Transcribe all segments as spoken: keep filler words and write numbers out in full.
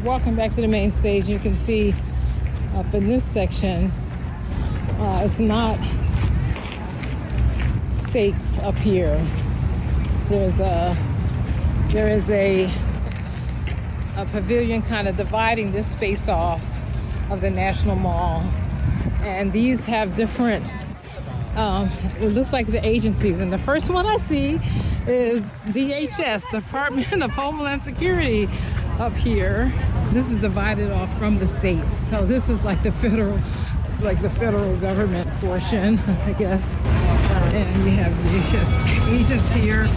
walking back to the main stage, you can see up in this section, uh, it's not states up here. There's a there is a a pavilion kind of dividing this space off of the National Mall, and these have different. Um, it looks like the agencies, and the first one I see is D H S, Department of Homeland Security, up here. This is divided off from the states, so this is like the federal, like the federal government portion, I guess. And we have D H S agents here,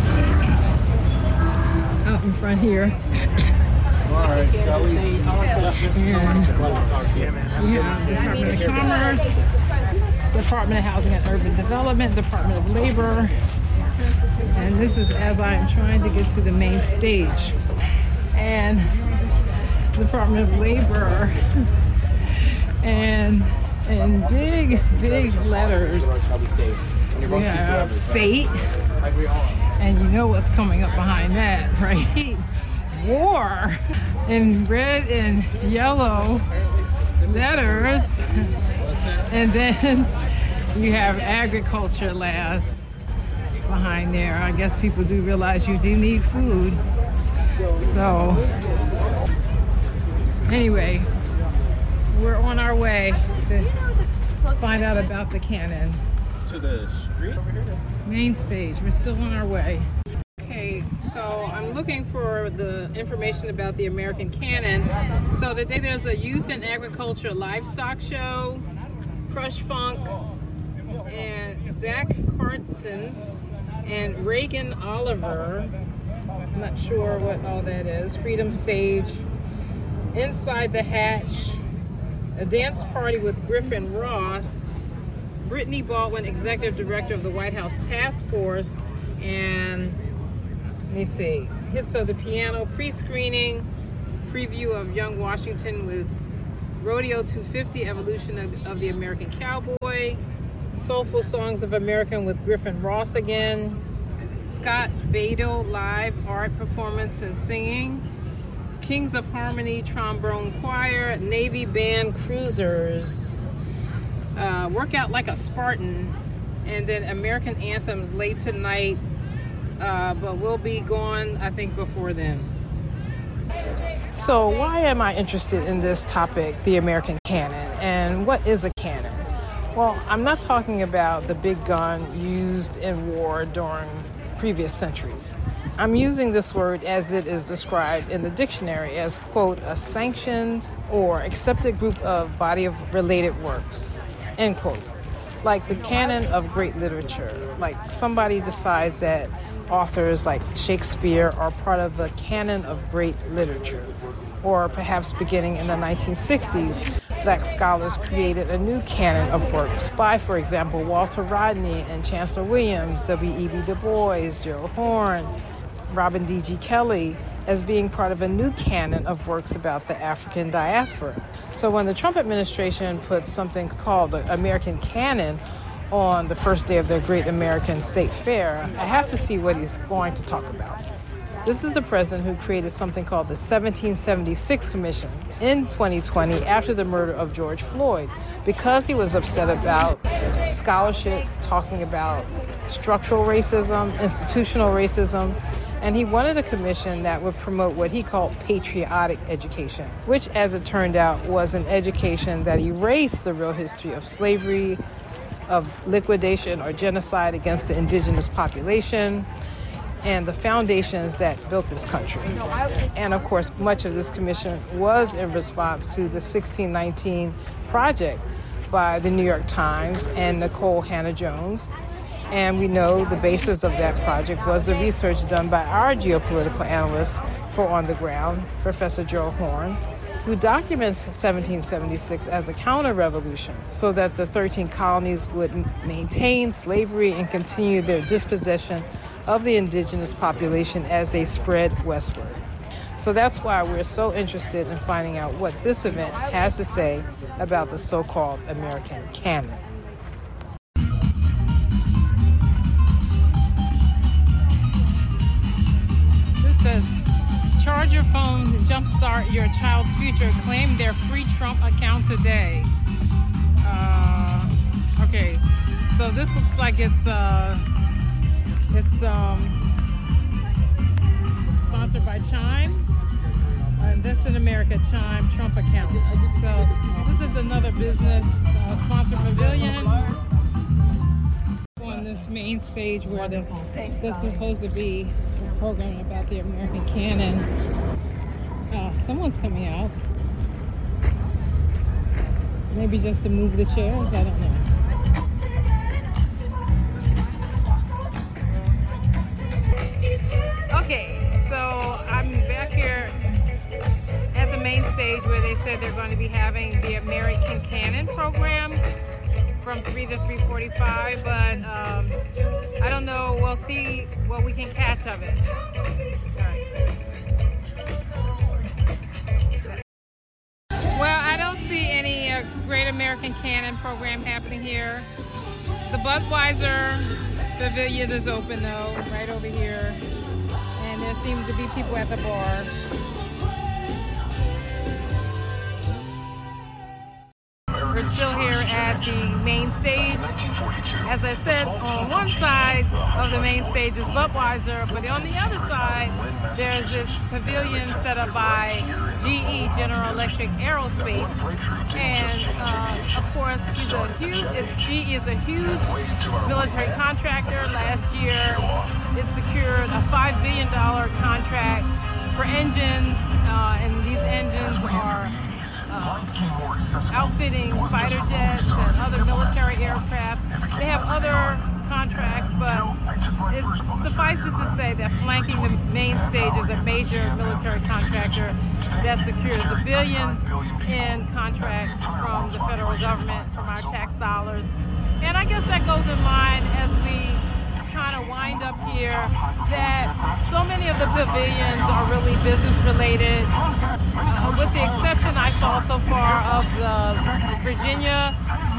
out in front here. All right, shall we? And we have Department of Commerce, Department of Housing and Urban Development, Department of Labor. And this is as I am trying to get to the main stage. And Department of Labor. And in big, big letters, we have state. And you know what's coming up behind that, right? War. In red and yellow letters. And then you have agriculture last behind there. I guess people do realize you do need food. So anyway, we're on our way to find out about the cannon. To the street over here? Main stage. We're still on our way. Okay, so I'm looking for the information about the American Cannon. So today there's a youth and agriculture livestock show. Crush Funk and Zach Cartsons and Reagan Oliver. I'm not sure what all that is. Freedom Stage. Inside the Hatch. A dance party with Griffin Ross. Brittany Baldwin, Executive Director of the White House Task Force. And let me see. Hits of the Piano. Pre-screening. Preview of Young Washington with Rodeo two fifty, Evolution of, of the American Cowboy. Soulful Songs of American with Griffin Ross again. Scott Beidel live art performance and singing. Kings of Harmony Trombone Choir. Navy Band Cruisers. Uh, Workout Like a Spartan. And then American Anthems late tonight. Uh, but we'll be gone, I think, before then. So why am I interested in this topic, the American cannon, and what is a cannon? Well, I'm not talking about the big gun used in war during previous centuries. I'm using this word as it is described in the dictionary as, quote, a sanctioned or accepted group of body of related works, end quote. Like the canon of great literature. Like somebody decides that authors like Shakespeare are part of the canon of great literature. Or perhaps beginning in the nineteen sixties, black scholars created a new canon of works by, for example, Walter Rodney and Chancellor Williams, W E B Du Bois, Gerald Horne, Robin D G Kelley, as being part of a new canon of works about the African diaspora. So when the Trump administration puts something called the American Canon on the first day of their Great American State Fair, I have to see what he's going to talk about. This is the president who created something called the seventeen seventy-six Commission in twenty twenty after the murder of George Floyd, because he was upset about scholarship talking about structural racism, institutional racism, and he wanted a commission that would promote what he called patriotic education, which, as it turned out, was an education that erased the real history of slavery, of liquidation or genocide against the indigenous population, and the foundations that built this country. And of course, much of this commission was in response to the sixteen nineteen project by the New York Times and Nicole Hannah-Jones. And we know the basis of that project was the research done by our geopolitical analyst for On the Ground, Professor Gerald Horne, who documents seventeen seventy-six as a counter-revolution so that the thirteen colonies would maintain slavery and continue their dispossession of the indigenous population as they spread westward. So that's why we're so interested in finding out what this event has to say about the so-called American canon. This says, charge your phone, jumpstart your child's future. Claim their free Trump account today. Uh, okay, so this looks like it's uh, it's um, sponsored by Chime. Uh, Invest in America Chime Trump accounts. So this is another business uh, sponsored pavilion on this main stage where the, this is supposed to be a program about the American canon. Uh, someone's coming out. Maybe just to move the chairs, I don't know. Okay, so I'm back here at the main stage where they said they're going to be having the American Canon program from three to three forty-five, but um, I don't know. We'll see what we can catch of it. All right. Well, I don't see any uh, Great American Canon program happening here. The Budweiser Pavilion is open though, right over here, and there seems to be people at the bar. We're still here at the main stage. As I said, on one side of the main stage is Budweiser, but on the other side, there's this pavilion set up by G E, General Electric Aerospace. And uh, of course, he's a huge, G E is a huge military contractor. Last year, it secured a five billion dollars contract for engines, uh, and these engines are Uh, outfitting fighter jets and other military aircraft. They have other contracts, but it's suffice it to say that flanking the main stage is a major military contractor that secures billions in contracts from the federal government, from our tax dollars. And I guess that goes in line as we kind of wind up here, that so many of the pavilions are really business related, uh, with the exception I saw so far of the Virginia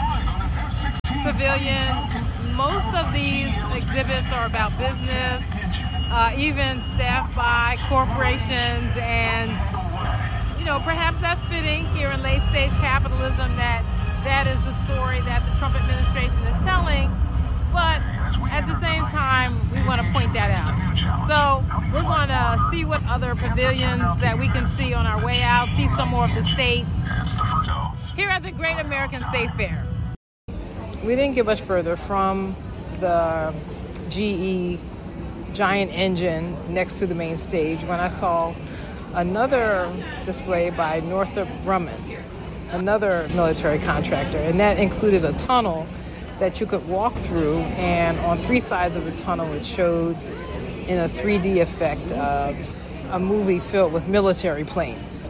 Pavilion. Most of these exhibits are about business, uh, even staffed by corporations, and you know, perhaps that's fitting here in late stage capitalism, that that is the story that the Trump administration is telling. But at the same time, we want to point that out. So we're going to see what other pavilions that we can see on our way out, see some more of the states here at the Great American State Fair. We didn't get much further from the G E giant engine next to the main stage when I saw another display by Northrop Grumman, another military contractor, and that included a tunnel that you could walk through, and on three sides of the tunnel it showed in a three D effect uh, a movie filled with military planes.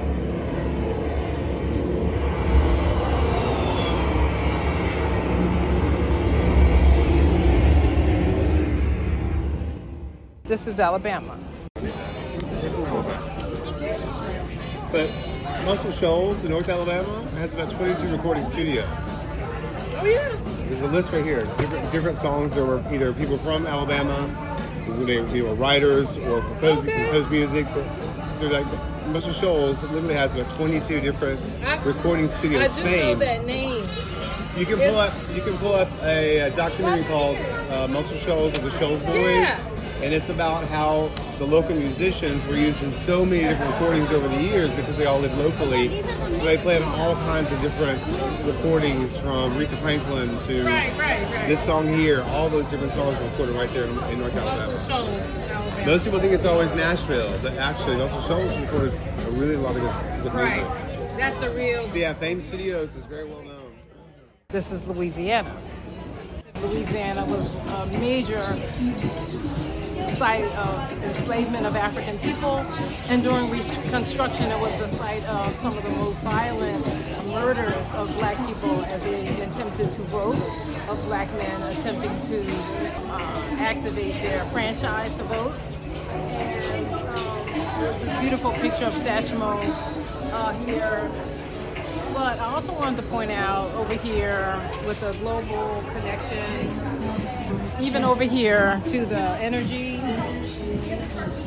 This is Alabama. But Muscle Shoals in North Alabama has about twenty-two recording studios. Oh yeah. There's a list right here. Different different songs. There were either people from Alabama, they were writers or proposed Okay. proposed music. But they're like Muscle Shoals literally has about twenty-two different I, recording studios. I do know that name. You can pull up. You can pull up a, a documentary called uh, Muscle Shoals or the Shoals Boys, Yeah. and it's about how the local musicians were used in so many different recordings over the years because they all live locally. So they played on all kinds of different recordings, from Aretha Franklin to Right, right, right. this song here. All those different songs were recorded right there in, in North Alabama. Muscle Shoals, Alabama. Most people think it's always Nashville, but actually Muscle Shoals records a really lot of good, good Right. music. That's the real. So yeah, Fame Studios is very well known. This is Louisiana. Louisiana was a major site of enslavement of African people, and during Reconstruction it was the site of some of the most violent murders of black people as they attempted to vote, of black men attempting to uh, activate their franchise to vote. And um, there's a beautiful picture of Satchmo uh, here. But I also wanted to point out over here with the global connection, even over here to the energy,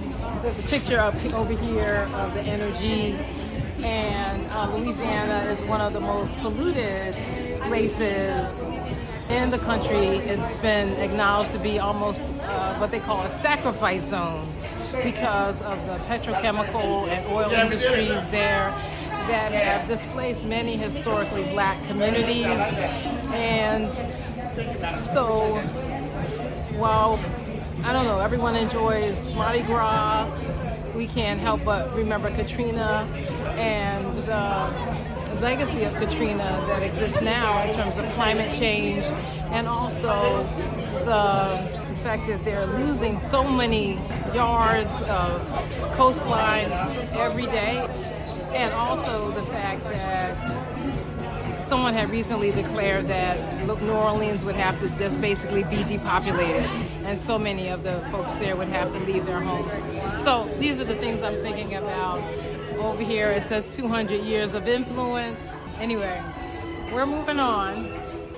there's a picture up over here of the energy, and uh, Louisiana is one of the most polluted places in the country. It's been acknowledged to be almost uh, what they call a sacrifice zone because of the petrochemical and oil industries there that have displaced many historically black communities. And so while, I don't know, everyone enjoys Mardi Gras, we can't help but remember Katrina and the legacy of Katrina that exists now in terms of climate change, and also the fact that they're losing so many yards of coastline every day, and also the fact that someone had recently declared that New Orleans would have to just basically be depopulated, and so many of the folks there would have to leave their homes. So these are the things I'm thinking about. Over here it says two hundred years of influence. Anyway, we're moving on.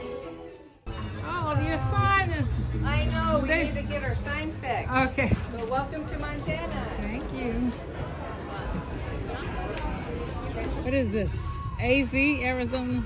Oh, your sign is... I know, we They- need to get our sign fixed. Okay, But welcome to Montana. thank you. What is this? A Z, Arizona?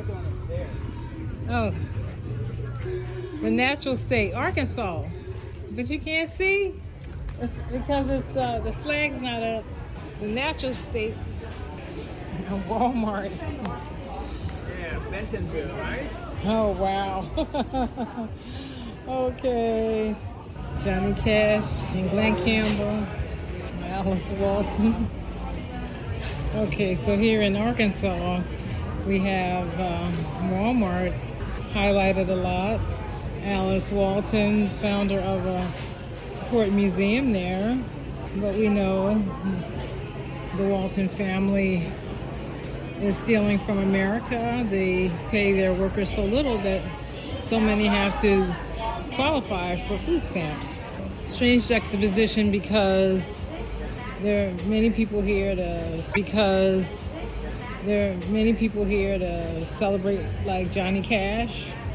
Oh, the natural state, Arkansas. But you can't see? It's because it's uh, the flag's not up. The natural state, Walmart. Yeah, Bentonville, right? Oh, wow. Okay. Johnny Cash and Glenn Campbell, Alice Walton. Okay, so here in Arkansas, we have um, Walmart highlighted a lot. Alice Walton, founder of a court museum there. But we know the Walton family is stealing from America. They pay their workers so little that so many have to qualify for food stamps. Strange juxtaposition because there are many people here to because there are many people here to celebrate like Johnny Cash.